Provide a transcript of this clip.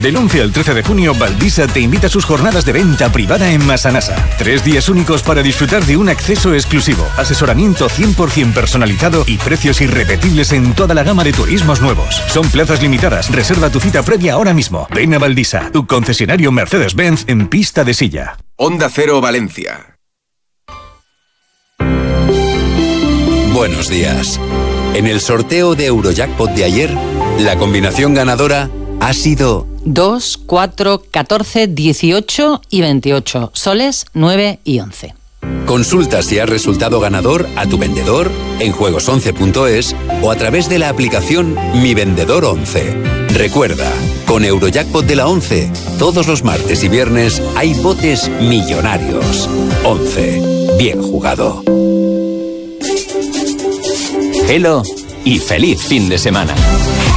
Del 11 al 13 de junio, Valdisa te invita a sus jornadas de venta privada en Massanassa. 3 días únicos para disfrutar de un acceso exclusivo, asesoramiento 100% personalizado y precios irrepetibles en toda la gama de turismos nuevos. Son plazas limitadas. Reserva tu cita previa ahora mismo. Ven a Valdisa, tu concesionario Mercedes-Benz en pista de silla. Onda Cero Valencia. Buenos días. En el sorteo de Eurojackpot de ayer, la combinación ganadora ha sido 2, 4, 14, 18 y 28. Soles 9 y 11. Consulta si has resultado ganador a tu vendedor en juegos11.es o a través de la aplicación Mi Vendedor 11. Recuerda, con Eurojackpot de la 11, todos los martes y viernes hay botes millonarios. 11. Bien jugado. Hello y feliz fin de semana.